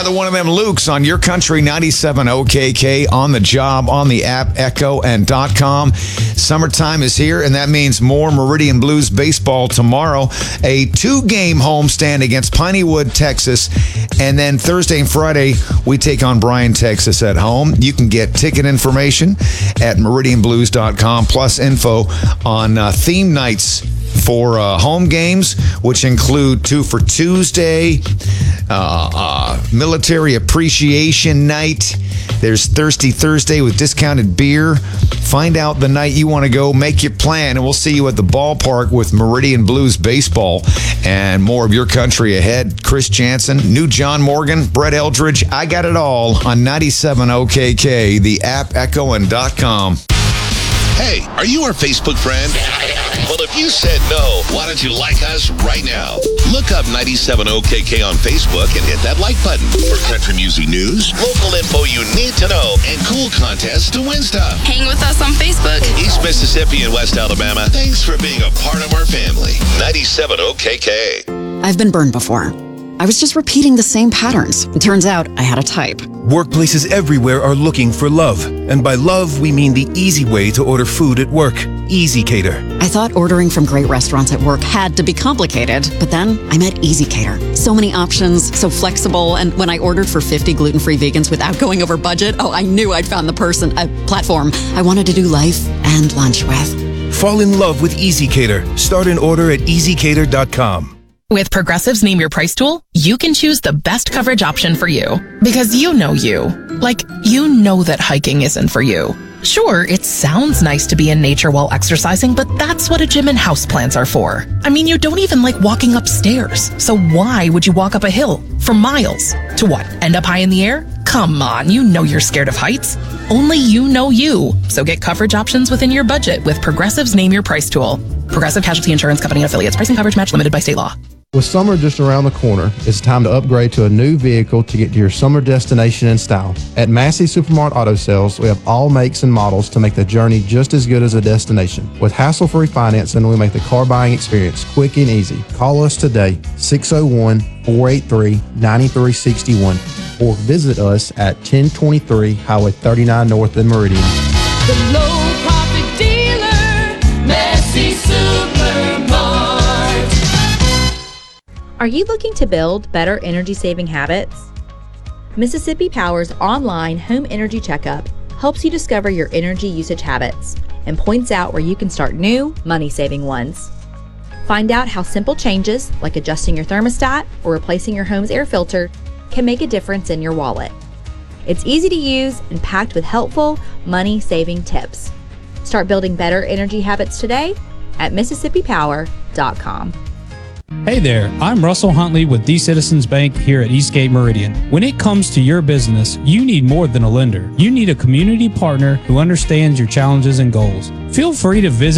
Another one of them Lukes on your country 97 OKK, on the job, on the app, Echo and .com. Summertime is here, and that means more Meridian Blues baseball tomorrow. A 2-game homestand against Pineywood, Texas. And then Thursday and Friday, we take on Bryan, Texas at home. You can get ticket information at meridianblues.com, plus info on theme nights for home games, which include 2 for Tuesday, Military Appreciation Night. There's Thirsty Thursday with discounted beer. Find out the night you want to go, make your plan, and we'll see you at the ballpark with Meridian Blues baseball. And more of your country ahead. Chris Jansen, new John Morgan, Brett Eldridge. I got it all on 97 OKK, the app, Echo, and .com. Hey, are you our Facebook friend? Well, if you said no, why don't you like us right now? Look up 97OKK on Facebook and hit that like button for country music news, local info you need to know, and cool contests to win stuff. Hang with us on Facebook. East Mississippi and West Alabama, thanks for being a part of our family. 97OKK. I've been burned before. I was just repeating the same patterns. It turns out I had a type. Workplaces everywhere are looking for love. And by love, we mean the easy way to order food at work. Easy Cater. I thought ordering from great restaurants at work had to be complicated, but then I met Easy Cater. So many options, so flexible, and when I ordered for 50 gluten-free vegans without going over budget, I knew I'd found the platform I wanted to do life and lunch with. Fall in love with Easy Cater. Start an order at easycater.com. With Progressive's Name Your Price tool, you can choose the best coverage option for you. Because you know you. Like, you know that hiking isn't for you. Sure, it sounds nice to be in nature while exercising, but that's what a gym and houseplants are for. I mean, you don't even like walking upstairs. So why would you walk up a hill for miles? To what, end up high in the air? Come on, you know you're scared of heights. Only you know you. So get coverage options within your budget with Progressive's Name Your Price tool. Progressive Casualty Insurance Company and Affiliates. Pricing coverage match limited by state law. With summer just around the corner, it's time to upgrade to a new vehicle to get to your summer destination in style. At Massey Supermart Auto Sales, we have all makes and models to make the journey just as good as a destination. With hassle-free financing, we make the car buying experience quick and easy. Call us today, 601-483-9361, or visit us at 1023 Highway 39 North in Meridian. The low profit dealer, Massey Supermart. Are you looking to build better energy-saving habits? Mississippi Power's online home energy checkup helps you discover your energy usage habits and points out where you can start new, money-saving ones. Find out how simple changes, like adjusting your thermostat or replacing your home's air filter, can make a difference in your wallet. It's easy to use and packed with helpful, money-saving tips. Start building better energy habits today at MississippiPower.com. Hey there, I'm Russell Huntley with The Citizens Bank here at Eastgate Meridian. When it comes to your business, you need more than a lender. You need a community partner who understands your challenges and goals. Feel free to visit